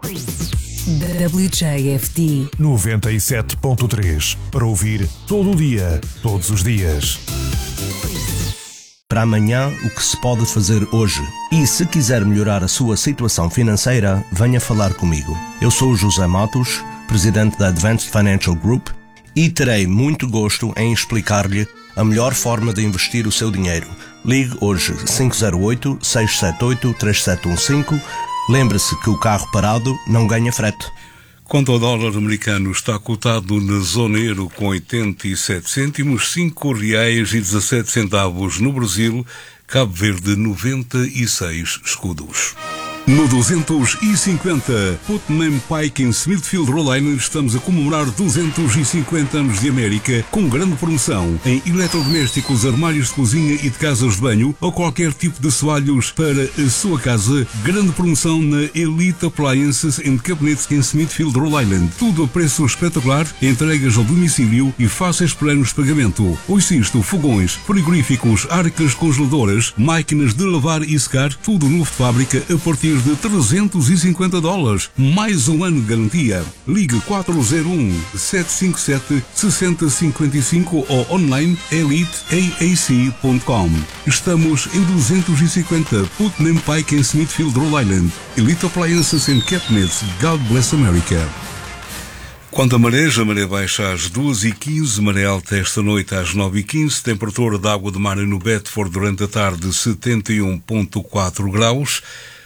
WJFD 97.3 para ouvir todo o dia, todos os dias. Para amanhã, o que se pode fazer hoje? E se quiser melhorar a sua situação financeira, venha falar comigo. Eu sou o José Matos, presidente da Advanced Financial Group, e terei muito gosto em explicar-lhe a melhor forma de investir o seu dinheiro. Ligue hoje 508-678-3715. Lembre-se que o carro parado não ganha frete. Quanto ao dólar americano, está cotado na zona euro com 87 cêntimos, R$5,17 no Brasil, Cabo Verde 96 escudos. No 250, Putnam Pike em Smithfield, Rhode Island, estamos a comemorar 250 anos de América com grande promoção em eletrodomésticos, armários de cozinha e de casas de banho ou qualquer tipo de assoalhos para a sua casa. Grande promoção na Elite Appliances and Cabinets em Smithfield, Rhode Island. Tudo a preço espetacular, entregas ao domicílio e fáceis planos de pagamento. Ouça isto: fogões, frigoríficos, arcas congeladoras, máquinas de lavar e secar, tudo novo de fábrica a partir de $350, mais um ano de garantia. Ligue 401-757-6055 ou online eliteaac.com. Estamos em 250 Putnam Pike em Smithfield, Rhode Island. Elite Appliances and Cabinets. God bless America. Quanto a maré baixa às 2h15, maré alta esta noite às 9h15, temperatura da água de mar no Bedford durante a tarde 71.4 graus,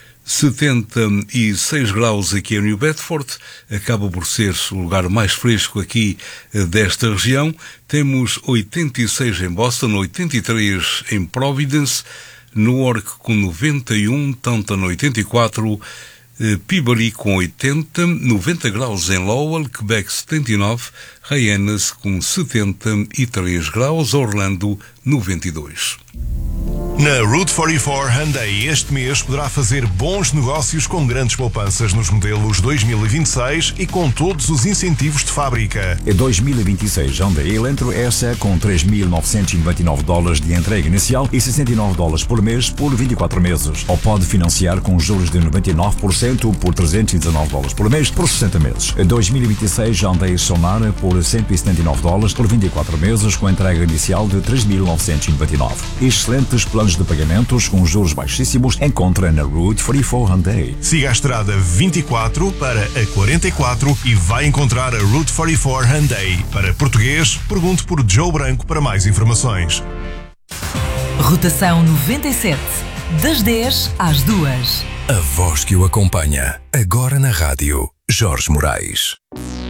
76 graus aqui em New Bedford, acaba por ser o lugar mais fresco aqui desta região. Temos 86 em Boston, 83 em Providence, Newark com 91, Taunton 84, Peabody com 80, 90 graus em Lowell, Quebec 79, Hyannis com 73 graus, Orlando 92. Na Route 44 Hyundai este mês poderá fazer bons negócios com grandes poupanças nos modelos 2026 e com todos os incentivos de fábrica. Em 2026, Hyundai Elantra S com $3.999 de entrega inicial e $69 por mês por 24 meses. Ou pode financiar com juros de 99% por $319 por mês por 60 meses. Em 2026, Hyundai Sonara por $179 por 24 meses com entrega inicial de $3.999. Excelentes planos de pagamentos com juros baixíssimos encontra na Route 44 Hyundai. Siga a estrada 24 para a 44 e vai encontrar a Route 44 Hyundai. Para português, pergunte por Joe Branco para mais informações. Rotação 97, das 10 às 2. A voz que o acompanha, agora na rádio, Jorge Moraes.